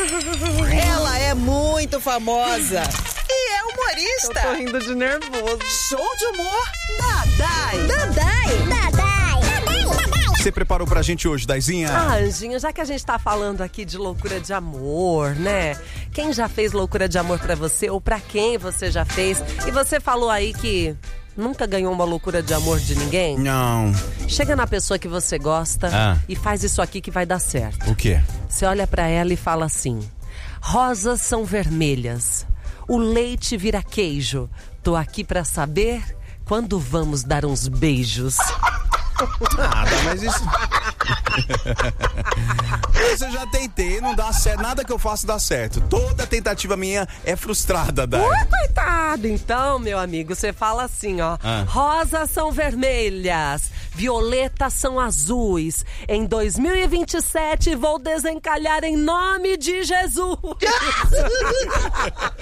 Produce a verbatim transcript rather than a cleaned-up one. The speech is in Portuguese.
Ela é muito famosa e é humorista. Eu tô rindo de nervoso. Show de humor, Dadai. Dadai. Dadai. Você preparou pra gente hoje, Daizinha? Ah, Anjinho, já que a gente tá falando aqui de loucura de amor, né? Quem já fez loucura de amor pra você ou pra quem você já fez? E você falou aí que nunca ganhou uma loucura de amor de ninguém? Não. Chega na pessoa que você gosta Ah. e faz isso aqui que vai dar certo. O quê? Você olha pra ela e fala assim: rosas são vermelhas, o leite vira queijo. Tô aqui pra saber quando vamos dar uns beijos. Nada, mas isso... Isso eu já tentei, não dá certo. Nada que eu faço dá certo. Toda tentativa minha é frustrada, Dai. Uh, coitado! Então, meu amigo, você fala assim, ó. Ah. Rosas são vermelhas, violetas são azuis. Em dois mil e vinte e sete vou desencalhar em nome de Jesus.